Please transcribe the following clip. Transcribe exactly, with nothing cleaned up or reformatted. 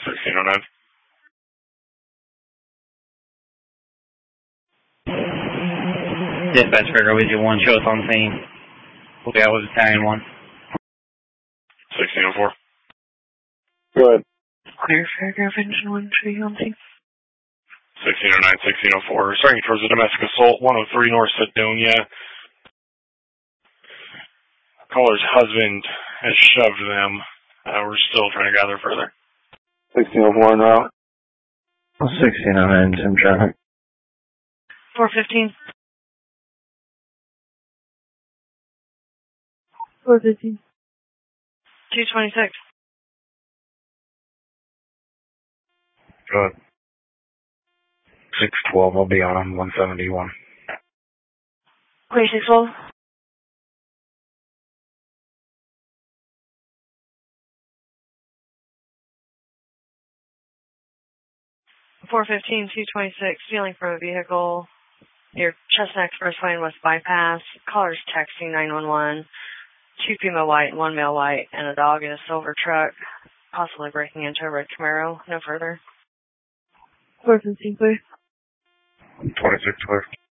sixteen oh nine. Dispatch Federal with you one, show us on the scene. We'll be out with Battalion one. sixteen oh four. Go ahead. Clear Fairgrove Engine one, show you on scene. sixteen oh nine, sixteen oh four. Returning towards the domestic assault, one oh three North Sedonia. Caller's husband has shoved them. Uh, we're still trying to gather further. sixteen oh four en route. sixteen oh nine, Tim traffic. four fifteen. four fifteen. two twenty-six. Good. six twelve, I'll be on him, one seventy-one. Wait, six twelve. four fifteen, two twenty-six, stealing from a vehicle near Chestnut Expressway and West Bypass. Caller's texting nine one one. Two female white and one male white, and a dog in a silver truck, possibly breaking into a red Camaro. No further. four fifteen, clear. twenty-six clear.